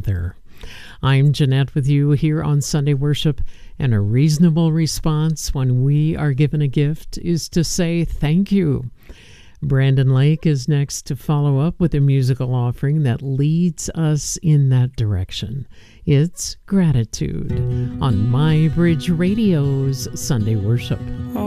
together. I'm Jeanette with you here on Sunday Worship, and a reasonable response when we are given a gift is to say thank you. Brandon Lake is next to follow up with a musical offering that leads us in that direction. It's Gratitude on My Bridge Radio's Sunday Worship.